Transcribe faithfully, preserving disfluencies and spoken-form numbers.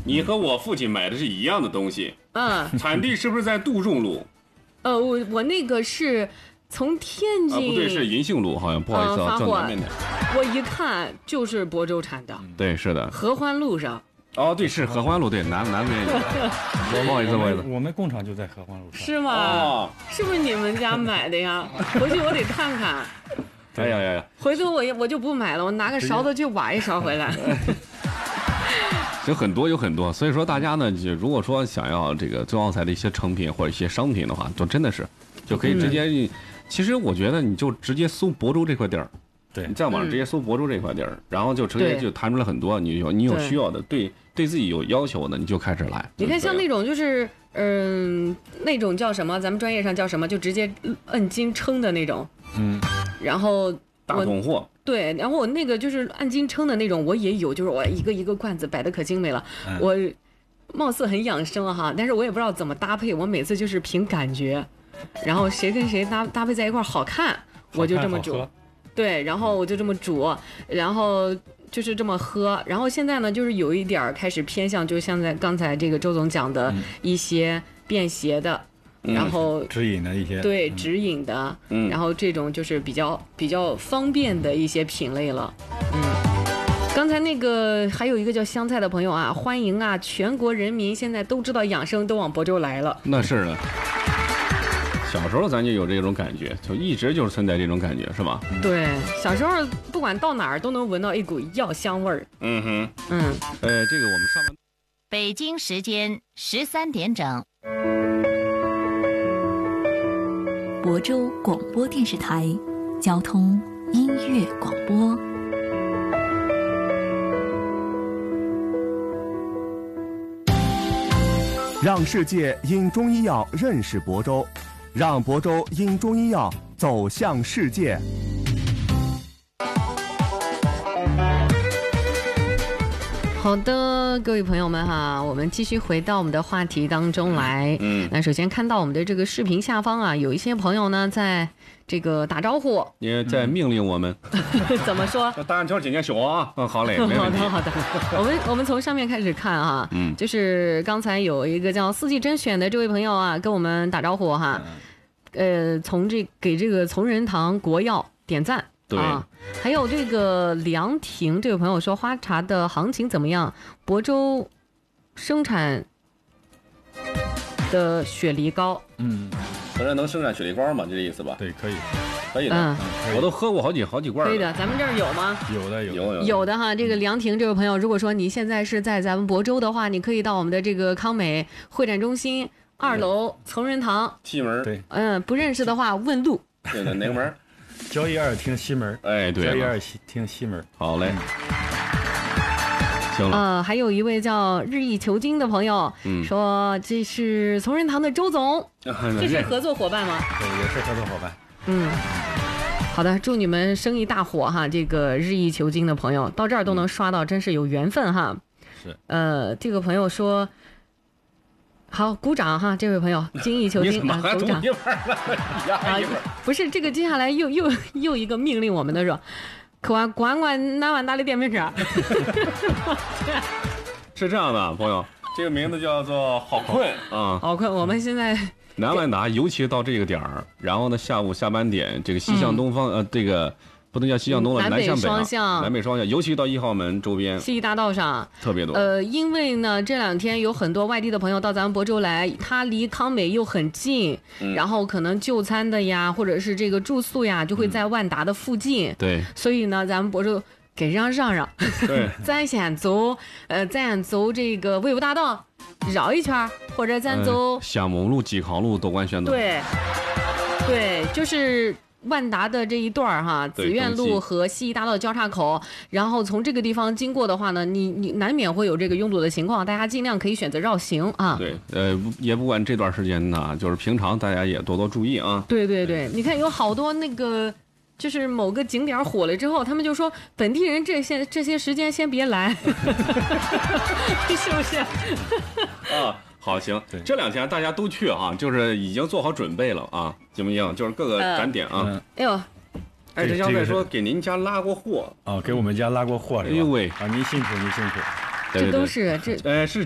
你和我父亲买的是一样的东西。 嗯， 产地是不是在杜仲路？ 呃，我我那个是从天津， 啊，不对，是银杏路，好像不好意思啊，叫南面点。 我一看就是亳州产的。 对，是的， 合欢路上。 哦，对，是合欢路，对，南南面。不好意思，不好意思， 我们工厂就在合欢路上。 是吗？哦，是不是你们家买的呀？回去我得看看。 哎呀呀呀！ 回头我我就不买了，我拿个勺子去挖一勺回来。 有很多有很多，所以说大家呢，就如果说想要这个中药材的一些成品或者一些商品的话，就真的是就可以直接。嗯、其实我觉得你就直接搜亳州这块地儿。 对， 你在网上直接搜亳州这块地儿，然后就直接就弹出来很多，你有你有需要的，对对自己有要求的，你就开始来。 你看像那种就是嗯、呃、那种叫什么，咱们专业上叫什么，就直接按斤称的那种，嗯，然后大桶货。 对，然后我那个就是按斤称的那种，我也有，就是我一个一个罐子摆的可精美了，嗯、我貌似很养生哈，但是我也不知道怎么搭配，我每次就是凭感觉，然后谁跟谁搭搭配在一块好看，我就这么煮。对，然后我就这么煮，然后就是这么喝，然后现在呢，就是有一点开始偏向，就像在刚才这个周总讲的一些便携的，嗯、然后指引的一些， 对，指引的，嗯，然后这种就是比较比较方便的一些品类了，嗯。刚才那个还有一个叫香菜的朋友啊，欢迎啊，全国人民现在都知道养生，都往亳州来了。 那是的。小时候咱就有这种感觉，就一直就是存在这种感觉，是吧？ 对，小时候不管到哪儿都能闻到一股药香味儿。 嗯哼， 嗯， 呃，这个我们上班。 北京时间十三点整， 亳州广播电视台交通音乐广播。 让世界因中医药认识亳州，让亳州因中医药走向世界。 好的，各位朋友们哈，我们继续回到我们的话题当中来。嗯，那首先看到我们的这个视频下方啊，有一些朋友呢在这个打招呼， 也在命令我们。 嗯、怎么说？ 大安桥今天小啊，嗯，好嘞，没问题。 好的，好的。我们我们从上面开始看啊，嗯，就是刚才有一个叫四季甄选的这位朋友啊，跟我们打招呼哈，嗯、呃，从这给这个从仁堂国药点赞。 对啊， 还有这个梁婷这位朋友说花茶的行情怎么样？亳州生产的雪梨膏， 嗯，合着能生产雪梨膏吗？就这意思吧？ 对，可以， 可以的，嗯，我都喝过好几好几罐。 可以的，咱们这儿有吗？ 有的，有有有有的哈。这个梁婷这位朋友，如果说你现在是在咱们亳州的话，你可以到我们的这个康美会展中心二楼从仁堂西门。 对， 嗯，不认识的话问路。 对的，哪个门？ 交易二厅西门。 哎，对， 交易二厅西门。 好嘞。行了。 呃，还有一位叫日益求精的朋友，嗯，说这是从仁堂的周总，这是合作伙伴吗？ 对，也是合作伙伴。 嗯，好的，祝你们生意大火哈！这个日益求精的朋友到这儿都能刷到，真是有缘分哈。 是。 呃，这个朋友说。好，鼓掌哈！这位朋友精益求精啊，鼓掌啊！不是这个，接下来又又又一个命令我们的说，可完管管南碗大的点评者。 是这样的，朋友，这个名字叫做好困啊， 好困。我们现在南万达，尤其到这个点儿，然后呢，下午下班点，这个西向东方，嗯、呃，这个。不能叫西向东了， 南北双向， 南北双向，尤其到一号门周边， 西义大道上特别多。 呃，因为呢，这两天有很多外地的朋友到咱们亳州来，他离康美又很近，嗯、然后可能就餐的呀，或者是这个住宿呀，就会在万达的附近。 嗯、对， 所以呢，咱们亳州给让让让， 对， 咱先走，呃，咱走这个魏武大道绕一圈，或者咱走、 呃、香蒙路、济康路都管选择。 对，对，就是。万达的这一段哈，紫苑路和西义大道交叉口，然后从这个地方经过的话呢，你你难免会有这个拥堵的情况，大家尽量可以选择绕行啊。 对，呃，也不管这段时间呢，就是平常大家也多多注意啊。 对对对，你看有好多那个，就是某个景点火了之后，他们就说本地人这些这些时间先别来，是不是？ 啊。好，行，这两天大家都去啊，就是已经做好准备了啊，行不行？就是各个展点啊。 呃、哎呦， 而且消费说给您家拉过货啊，给我们家拉过货是吧？ 哎呦喂， 啊，您辛苦，您辛苦。 这都是这呃是。